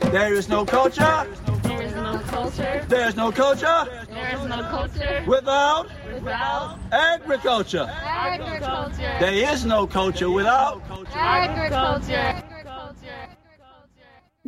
There is no culture. There is no culture. There's no culture There is no culture without without agriculture. agriculture. There is no culture without Agriculture.